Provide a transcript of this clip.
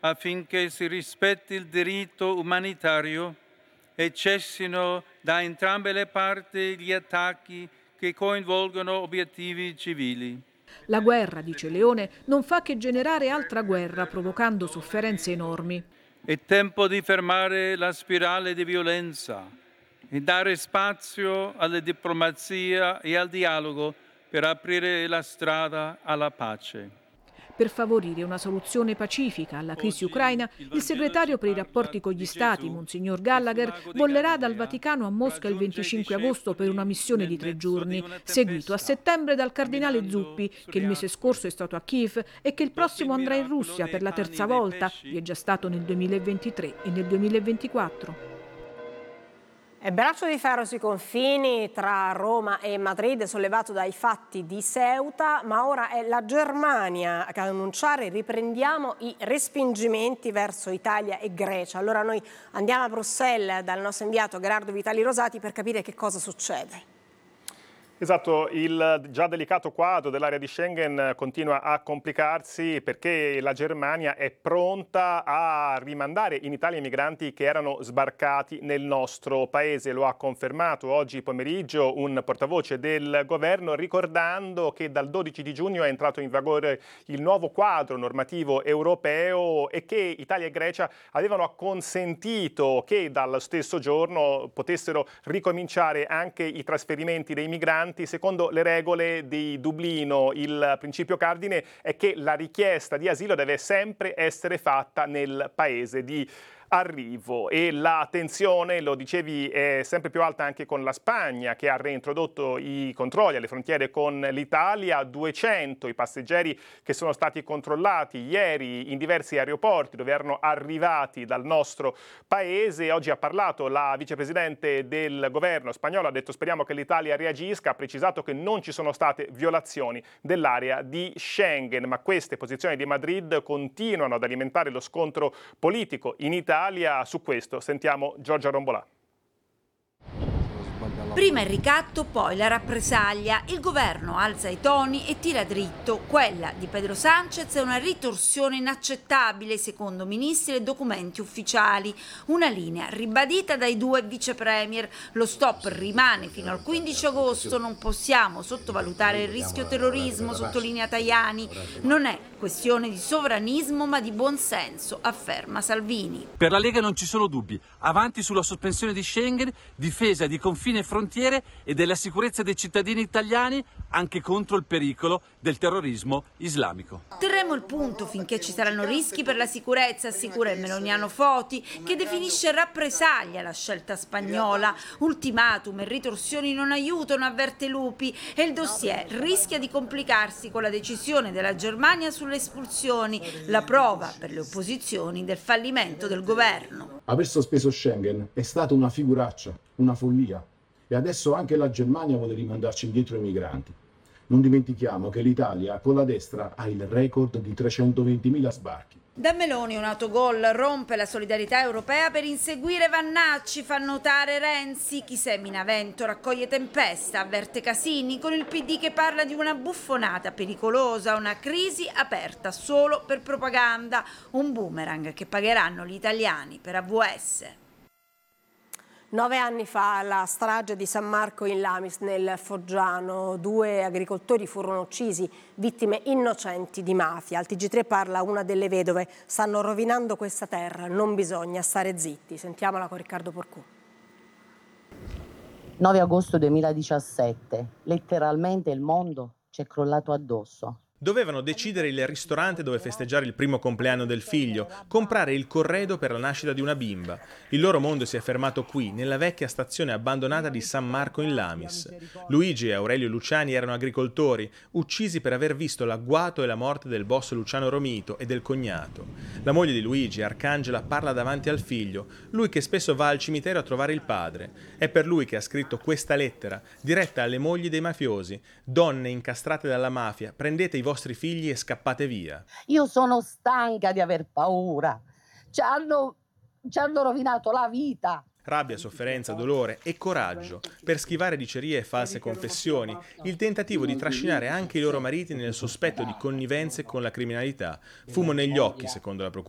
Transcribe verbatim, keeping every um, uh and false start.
affinché si rispetti il diritto umanitario e cessino da entrambe le parti gli attacchi che coinvolgono obiettivi civili. La guerra, dice Leone, non fa che generare altra guerra, provocando sofferenze enormi. È tempo di fermare la spirale di violenza e dare spazio alla diplomazia e al dialogo per aprire la strada alla pace. Per favorire una soluzione pacifica alla crisi ucraina, il segretario per i rapporti con gli Stati, Monsignor Gallagher, volerà dal Vaticano a Mosca il venticinque agosto per una missione di tre giorni, seguito a settembre dal cardinale Zuppi, che il mese scorso è stato a Kiev e che il prossimo andrà in Russia per la terza volta, vi è già stato nel duemilaventitré e nel duemilaventiquattro. E braccio di ferro sui confini tra Roma e Madrid, sollevato dai fatti di Ceuta, ma ora è la Germania ad annunciare riprendiamo i respingimenti verso Italia e Grecia. Allora noi andiamo a Bruxelles dal nostro inviato Gerardo Vitali Rosati per capire che cosa succede. Esatto, il già delicato quadro dell'area di Schengen continua a complicarsi perché la Germania è pronta a rimandare in Italia i migranti che erano sbarcati nel nostro paese. Lo ha confermato oggi pomeriggio un portavoce del governo, ricordando che dal dodici di giugno è entrato in vigore il nuovo quadro normativo europeo e che Italia e Grecia avevano consentito che dallo stesso giorno potessero ricominciare anche i trasferimenti dei migranti secondo le regole di Dublino. Il principio cardine è che la richiesta di asilo deve sempre essere fatta nel paese di arrivo e la tensione, lo dicevi, è sempre più alta anche con la Spagna, che ha reintrodotto i controlli alle frontiere con l'Italia. duecento i passeggeri che sono stati controllati ieri in diversi aeroporti dove erano arrivati dal nostro paese. Oggi ha parlato la vicepresidente del governo spagnolo, ha detto speriamo che l'Italia reagisca, ha precisato che non ci sono state violazioni dell'area di Schengen, ma queste posizioni di Madrid continuano ad alimentare lo scontro politico in Italia. Su questo sentiamo Giorgia Rombolà. Prima il ricatto, poi la rappresaglia. Il governo alza i toni e tira dritto. Quella di Pedro Sánchez è una ritorsione inaccettabile, secondo ministri e documenti ufficiali. Una linea ribadita dai due vice premier. Lo stop rimane fino al quindici agosto. Non possiamo sottovalutare il rischio terrorismo, sottolinea Tajani. Non è questione di sovranismo, ma di buonsenso, afferma Salvini. Per la Lega non ci sono dubbi. Avanti sulla sospensione di Schengen, difesa di confine e frontiere e della sicurezza dei cittadini italiani anche contro il pericolo del terrorismo islamico. Terremo il punto finché ci saranno rischi per la sicurezza, assicura il meloniano Foti, che definisce rappresaglia la scelta spagnola. Ultimatum e ritorsioni non aiutano, avverte Lupi, e il dossier rischia di complicarsi con la decisione della Germania sulle espulsioni, la prova per le opposizioni del fallimento del governo. Aver sospeso Schengen è stata una figuraccia, una follia. E adesso anche la Germania vuole rimandarci indietro i migranti. Non dimentichiamo che l'Italia con la destra ha il record di trecentoventimila sbarchi. Da Meloni un autogol rompe la solidarietà europea per inseguire Vannacci, fa notare Renzi. Chi semina vento raccoglie tempesta, avverte Casini, con il P D che parla di una buffonata pericolosa, una crisi aperta solo per propaganda, un boomerang che pagheranno gli italiani per A V S. Nove anni fa la strage di San Marco in Lamis nel Foggiano, due agricoltori furono uccisi, vittime innocenti di mafia. Al T G tre parla una delle vedove, stanno rovinando questa terra, non bisogna stare zitti. Sentiamola con Riccardo Porcù. nove agosto duemiladiciassette, letteralmente il mondo ci è crollato addosso. Dovevano decidere il ristorante dove festeggiare il primo compleanno del figlio, comprare il corredo per la nascita di una bimba. Il loro mondo si è fermato qui, nella vecchia stazione abbandonata di San Marco in Lamis. Luigi e Aurelio Luciani erano agricoltori, uccisi per aver visto l'agguato e la morte del boss Luciano Romito e del cognato. La moglie di Luigi, Arcangela, parla davanti al figlio, lui che spesso va al cimitero a trovare il padre. È per lui che ha scritto questa lettera, diretta alle mogli dei mafiosi. Donne incastrate dalla mafia, prendete i vostri figli e scappate via. Io sono stanca di aver paura. Ci hanno, ci hanno rovinato la vita. Rabbia, sofferenza, dolore e coraggio per schivare dicerie e false confessioni, il tentativo di trascinare anche i loro mariti nel sospetto di connivenze con la criminalità. Fumo negli occhi, secondo la procura.